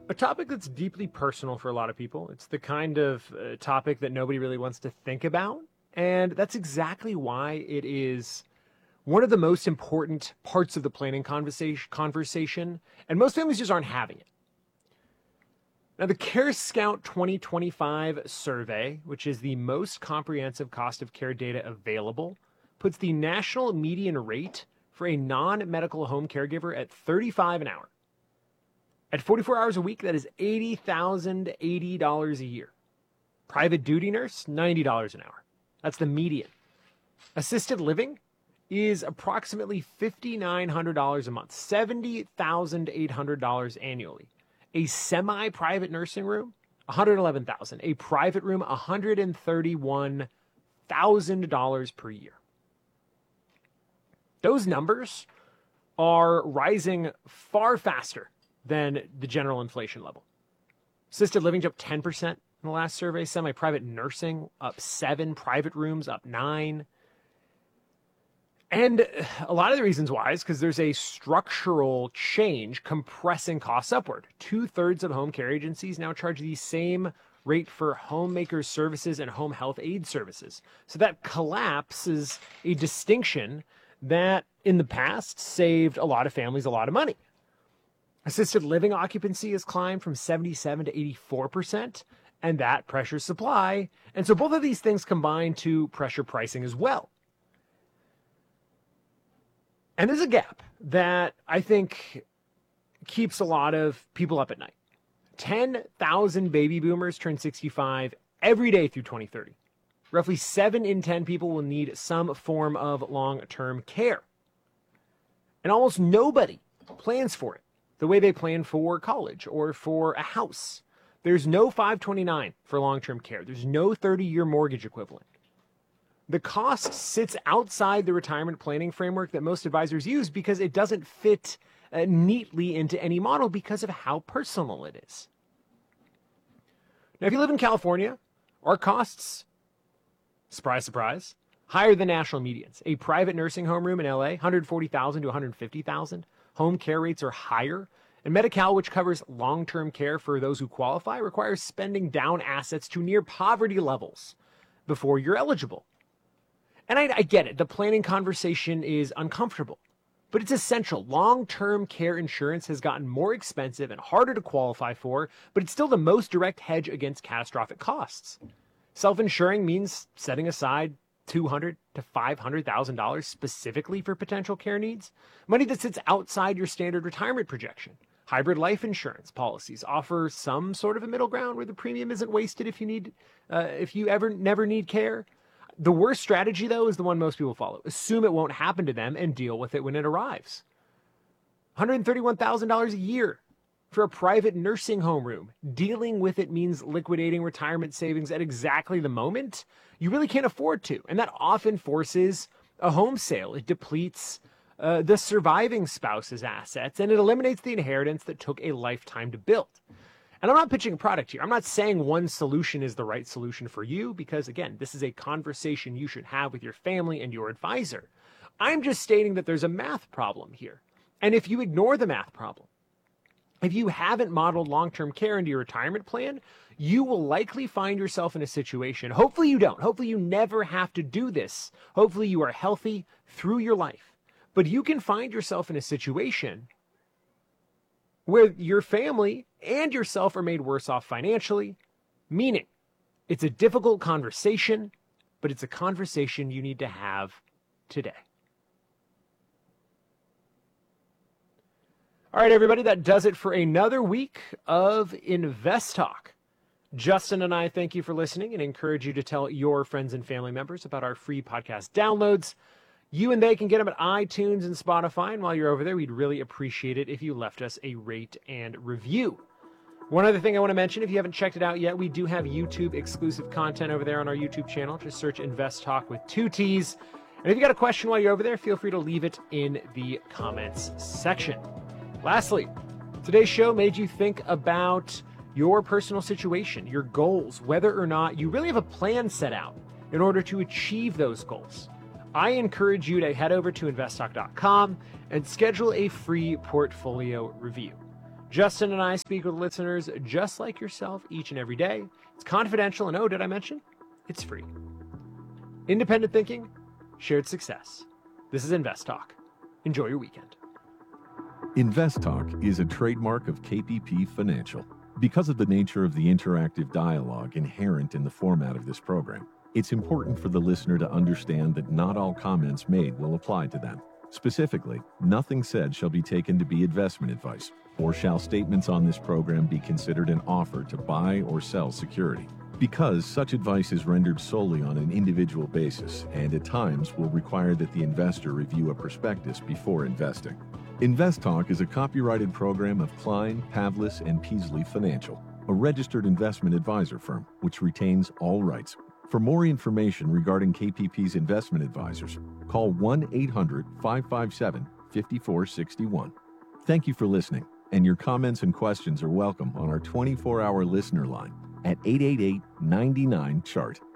A topic that's deeply personal for a lot of people. It's the kind of topic that nobody really wants to think about. And that's exactly why it is one of the most important parts of the planning conversation. And most families just aren't having it. Now, the Care Scout 2025 survey, which is the most comprehensive cost of care data available, puts the national median rate for a non-medical home caregiver at $35 an hour. At 44 hours a week, that is $80,080 a year. Private duty nurse, $90 an hour. That's the median. Assisted living is approximately $5,900 a month, $70,800 annually. A semi-private nursing room, $111,000. A private room, $131,000 per year. Those numbers are rising far faster than the general inflation level. Assisted living up 10% in the last survey. Semi-private nursing up 7%. Private rooms up 9%. And a lot of the reasons why is because there's a structural change compressing costs upward. 2/3 of home care agencies now charge the same rate for homemaker services and home health aid services. So that collapses a distinction that in the past saved a lot of families a lot of money. Assisted living occupancy has climbed from 77 to 84%, and that pressures supply. And so both of these things combine to pressure pricing as well. And there's a gap that I think keeps a lot of people up at night. 10,000 baby boomers turn 65 every day through 2030. Roughly 7 in 10 people will need some form of long-term care. And almost nobody plans for it the way they plan for college or for a house. There's no 529 for long-term care. There's no 30-year mortgage equivalent. The cost sits outside the retirement planning framework that most advisors use because it doesn't fit neatly into any model because of how personal it is. Now, if you live in California, our costs, surprise, surprise, higher than national medians. A private nursing home room in LA, $140,000 to $150,000. Home care rates are higher. And Medi-Cal, which covers long-term care for those who qualify, requires spending down assets to near poverty levels before you're eligible. And I get it. The planning conversation is uncomfortable, but it's essential. Long-term care insurance has gotten more expensive and harder to qualify for, but it's still the most direct hedge against catastrophic costs. Self-insuring means setting aside $200,000 to $500,000 specifically for potential care needs, money that sits outside your standard retirement projection. Hybrid life insurance policies offer some sort of a middle ground where the premium isn't wasted if you ever never need care. The worst strategy, though, is the one most people follow. Assume it won't happen to them and deal with it when it arrives. $131,000 a year for a private nursing home room. Dealing with it means liquidating retirement savings at exactly the moment you really can't afford to. And that often forces a home sale. It depletes the surviving spouse's assets, and it eliminates the inheritance that took a lifetime to build. And I'm not pitching a product here. I'm not saying one solution is the right solution for you because, again, this is a conversation you should have with your family and your advisor. I'm just stating that there's a math problem here. And if you ignore the math problem, if you haven't modeled long-term care into your retirement plan, you will likely find yourself in a situation, hopefully you don't, hopefully you never have to do this, hopefully you are healthy through your life, but you can find yourself in a situation where your family and yourself are made worse off financially, meaning it's a difficult conversation, but it's a conversation you need to have today. All right, everybody, that does it for another week of Invest Talk. Justin and I thank you for listening and encourage you to tell your friends and family members about our free podcast downloads. You and they can get them at iTunes and Spotify. And while you're over there, we'd really appreciate it if you left us a rate and review. One other thing I want to mention, if you haven't checked it out yet, we do have YouTube exclusive content over there on our YouTube channel. Just search Invest Talk with 2 T's. And if you got a question while you're over there, feel free to leave it in the comments section. Lastly, today's show made you think about your personal situation, your goals, whether or not you really have a plan set out in order to achieve those goals. I encourage you to head over to investtalk.com and schedule a free portfolio review. Justin and I speak with listeners just like yourself each and every day. It's confidential, and oh, did I mention? It's free. Independent thinking, shared success. This is Invest Talk. Enjoy your weekend. Invest Talk is a trademark of KPP Financial. Because of the nature of the interactive dialogue inherent in the format of this program, it's important for the listener to understand that not all comments made will apply to them. Specifically, nothing said shall be taken to be investment advice, or shall statements on this program be considered an offer to buy or sell security. Because such advice is rendered solely on an individual basis and at times will require that the investor review a prospectus before investing. Invest Talk is a copyrighted program of Klein, Pavlis, and Peasley Financial, a registered investment advisor firm which retains all rights. For more information regarding KPP's investment advisors, call 1-800-557-5461. Thank you for listening, and your comments and questions are welcome on our 24-hour listener line at 888-99-CHART.